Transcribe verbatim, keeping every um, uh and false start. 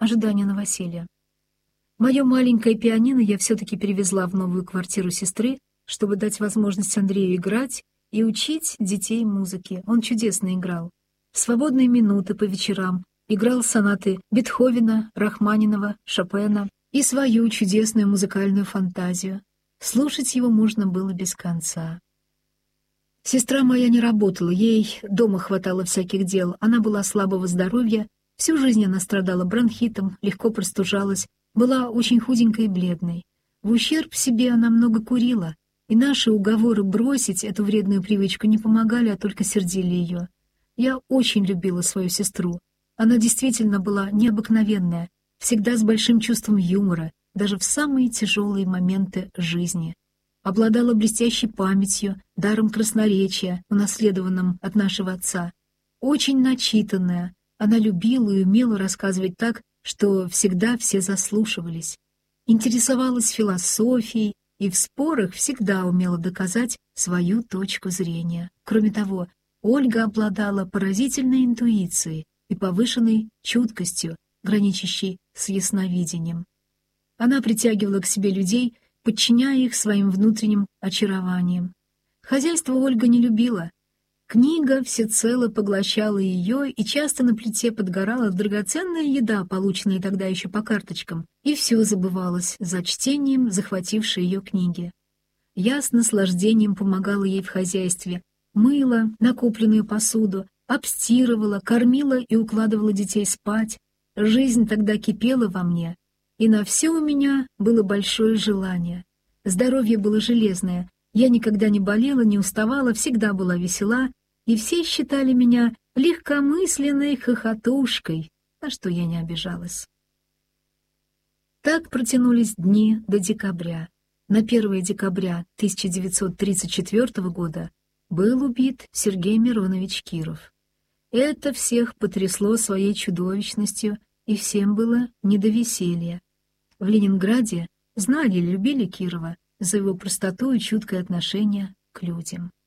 ожидания новоселья. Мое маленькое пианино я все-таки перевезла в новую квартиру сестры, чтобы дать возможность Андрею играть и учить детей музыке. Он чудесно играл. В свободные минуты по вечерам играл сонаты Бетховена, Рахманинова, Шопена и свою чудесную музыкальную фантазию. Слушать его можно было без конца. Сестра моя не работала, ей дома хватало всяких дел, она была слабого здоровья, всю жизнь она страдала бронхитом, легко простужалась, была очень худенькой и бледной. В ущерб себе она много курила, и наши уговоры бросить эту вредную привычку не помогали, а только сердили ее. Я очень любила свою сестру. Она действительно была необыкновенная, всегда с большим чувством юмора, даже в самые тяжелые моменты жизни. Обладала блестящей памятью, даром красноречия, унаследованным от нашего отца. Очень начитанная, она любила и умела рассказывать так, что всегда все заслушивались. Интересовалась философией и в спорах всегда умела доказать свою точку зрения. Кроме того, Ольга обладала поразительной интуицией и повышенной чуткостью, граничащей с ясновидением. Она притягивала к себе людей, подчиняя их своим внутренним очарованием. Хозяйство Ольга не любила. Книга всецело поглощала ее, и часто на плите подгорала драгоценная еда, полученная тогда еще по карточкам, и все забывалось за чтением захватившей ее книги. Я с наслаждением помогала ей в хозяйстве, мыла накопленную посуду, обстирывала, кормила и укладывала детей спать. Жизнь тогда кипела во мне, и на все у меня было большое желание. Здоровье было железное, я никогда не болела, не уставала, всегда была весела, и все считали меня легкомысленной хохотушкой, на что я не обижалась. Так протянулись дни до декабря. На первое декабря тысяча девятьсот тридцать четвёртого года был убит Сергей Миронович Киров. Это всех потрясло своей чудовищностью, и всем было не до веселья. В Ленинграде знали и любили Кирова за его простоту и чуткое отношение к людям.